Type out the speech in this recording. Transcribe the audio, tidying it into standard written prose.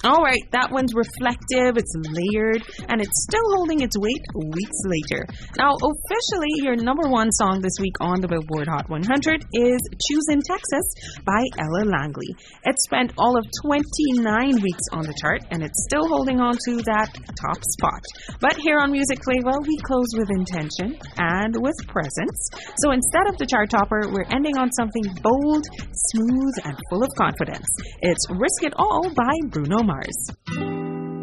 All right, that one's reflective, it's layered, and it's still holding its weight weeks later. Now, officially, your number one song this week on the Billboard Hot 100 is Choose in Texas by Ella Langley. It spent all of 29 weeks on the chart, and it's still holding on to that top spot. But here on Music Flavor, we close with intention and with presence. So instead of the chart topper, we're ending on something bold, smooth, and full of confidence. It's Risk It All by Bruno Mars.